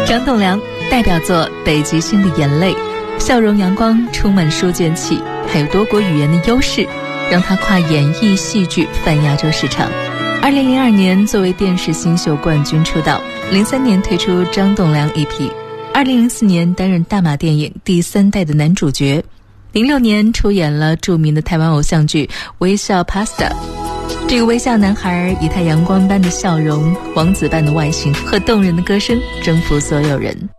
张栋梁代表作《北极星的眼泪》，笑容阳光，充满书卷气，还有多国语言的优势，让他跨演艺戏剧泛亚洲市场。2002年作为电视新秀冠军出道，03年推出张栋梁 EP，2004年担任大马电影第3代的男主角，06年出演了著名的台湾偶像剧《微笑 Pasta》。这个微笑男孩以他阳光般的笑容、王子般的外形和动人的歌声征服所有人。